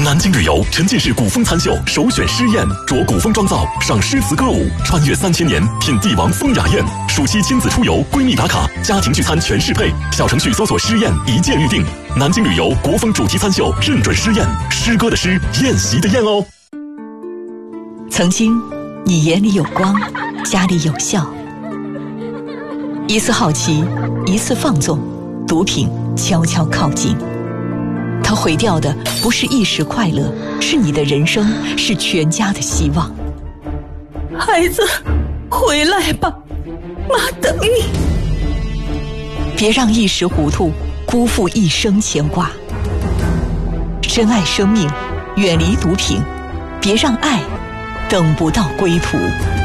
南京旅游沉浸式古风餐秀首选诗宴，着古风妆造，赏诗词歌舞，穿越3000年，品帝王风雅宴。暑期亲子出游，闺蜜打卡，家庭聚餐全适配。小程序搜索诗宴，一键预定。南京旅游国风主题餐秀认准诗宴，诗歌的诗，宴席的宴哦。 曾经，你眼里有光，家里有笑。一次好奇，一次放纵，毒品悄悄靠近。它毁掉的不是一时快乐，是你的人生，是全家的希望。 孩子，回来吧，妈等你。 别让一时糊涂辜负一生牵挂。珍爱生命，远离毒品，别让爱等不到归途。